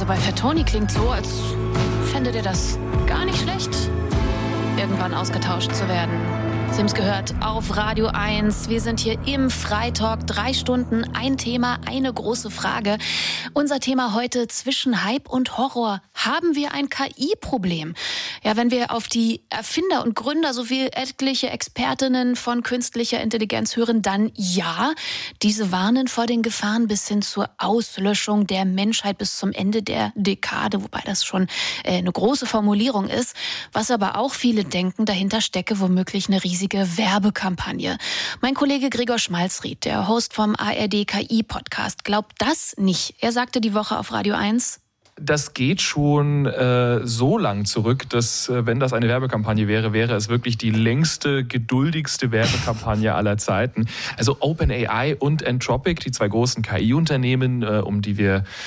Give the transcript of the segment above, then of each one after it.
Also bei Fettoni klingt so, als fändet ihr das gar nicht schlecht, irgendwann ausgetauscht zu werden. Sie haben es gehört, auf Radio 1. Wir sind hier im Freitalk. 3 Stunden, ein Thema, eine große Frage. Unser Thema heute: zwischen Hype und Horror. Haben wir ein KI-Problem? Ja, wenn wir auf die Erfinder und Gründer sowie etliche Expertinnen von künstlicher Intelligenz hören, dann ja. Diese warnen vor den Gefahren bis hin zur Auslöschung der Menschheit bis zum Ende der Dekade, wobei das schon eine große Formulierung ist. Was aber auch viele denken, dahinter stecke womöglich eine riesige Werbekampagne. Mein Kollege Gregor Schmalzried, der Host vom ARD KI-Podcast, glaubt das nicht. Er sagte die Woche auf Radio 1: Das geht schon so lang zurück, dass, wenn das eine Werbekampagne wäre, wäre es wirklich die längste, geduldigste Werbekampagne aller Zeiten. Also OpenAI und Anthropic, die 2 großen KI-Unternehmen, um die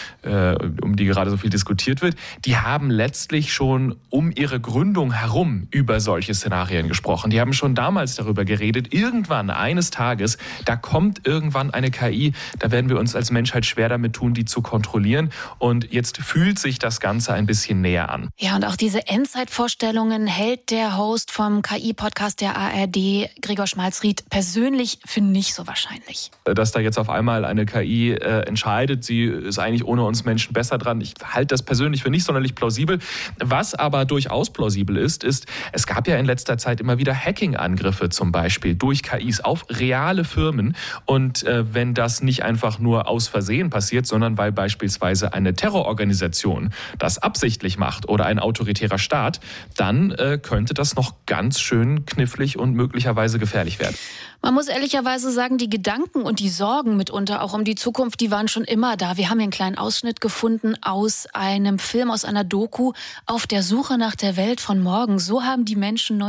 gerade so viel diskutiert wird, die haben letztlich schon um ihre Gründung herum über solche Szenarien gesprochen. Die haben schon damals darüber geredet, irgendwann, eines Tages, da kommt irgendwann eine KI, da werden wir uns als Menschheit schwer damit tun, die zu kontrollieren. Und jetzt fühlt sich das Ganze ein bisschen näher an. Ja, und auch diese Endzeitvorstellungen hält der Host vom KI-Podcast der ARD, Gregor Schmalzried, persönlich für nicht so wahrscheinlich. Dass da jetzt auf einmal eine KI entscheidet, sie ist eigentlich ohne uns Menschen besser dran, ich halte das persönlich für nicht sonderlich plausibel. Was aber durchaus plausibel ist, es gab ja in letzter Zeit immer wieder Hacking-Angriffe zum Beispiel durch KIs auf reale Firmen. Und wenn das nicht einfach nur aus Versehen passiert, sondern weil beispielsweise eine Terrororganisation das absichtlich macht oder ein autoritärer Staat, dann könnte das noch ganz schön knifflig und möglicherweise gefährlich werden. Man muss ehrlicherweise sagen, die Gedanken und die Sorgen mitunter auch um die Zukunft, die waren schon immer da. Wir haben hier einen kleinen Ausschnitt gefunden aus einem Film, aus einer Doku, Auf der Suche nach der Welt von morgen. So haben die Menschen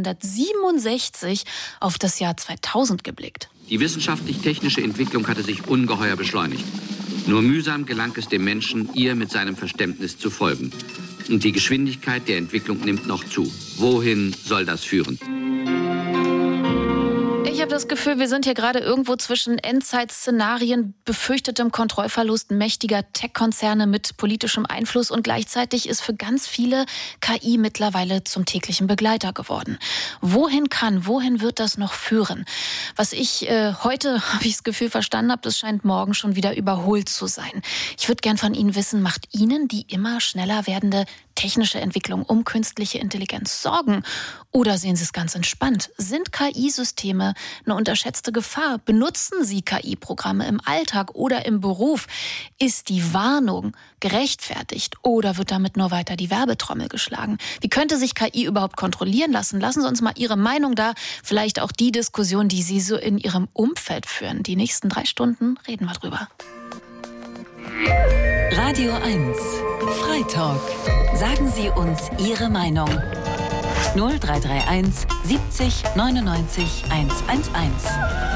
1967 auf das Jahr 2000 geblickt. Die wissenschaftlich-technische Entwicklung hatte sich ungeheuer beschleunigt. Nur mühsam gelang es dem Menschen, ihr mit seinem Verständnis zu folgen. Und die Geschwindigkeit der Entwicklung nimmt noch zu. Wohin soll das führen? Ich habe das Gefühl, wir sind hier gerade irgendwo zwischen Endzeitszenarien, befürchtetem Kontrollverlust mächtiger Tech-Konzerne mit politischem Einfluss, und gleichzeitig ist für ganz viele KI mittlerweile zum täglichen Begleiter geworden. Wohin wird das noch führen? Was ich heute, habe ich das Gefühl, verstanden habe, das scheint morgen schon wieder überholt zu sein. Ich würde gern von Ihnen wissen, macht Ihnen die immer schneller werdende technische Entwicklung um künstliche Intelligenz Sorgen? Oder sehen Sie es ganz entspannt? Sind KI-Systeme eine unterschätzte Gefahr? Benutzen Sie KI-Programme im Alltag oder im Beruf? Ist die Warnung gerechtfertigt oder wird damit nur weiter die Werbetrommel geschlagen? Wie könnte sich KI überhaupt kontrollieren lassen? Lassen Sie uns mal Ihre Meinung da, vielleicht auch die Diskussion, die Sie so in Ihrem Umfeld führen. Die nächsten 3 Stunden reden wir drüber. Radio 1 Freitalk. Sagen Sie uns Ihre Meinung. 0331 70 99 111.